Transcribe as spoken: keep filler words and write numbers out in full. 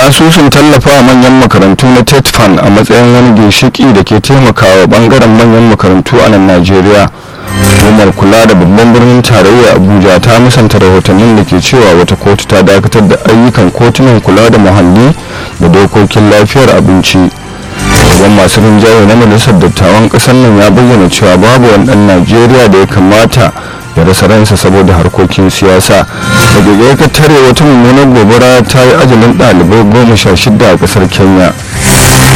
asusun tallafawa manyan makarantu na tetfan a matsayin wani ginshiki da ke taimakawa bangaren manyan makarantu a nan Najeriya. Hukumar kula da babban birnin tarayya Abuja ta musanta rahotannin da ke cewa wata kotu ta dakatar da ayyukan kotunan kula da muhalli da dokokin lafiyar abinci. Shugaban masu rinjaye na majalisar dattawan kasar nan ya bayyana cewa babu wani ɗan Najeriya da ya kamata ya rasa ransa saboda harkokin siyasa. Daga tare wata mummunar gobara ta yi ajalin ɗalibai goma sha shida a ƙasar Kenya.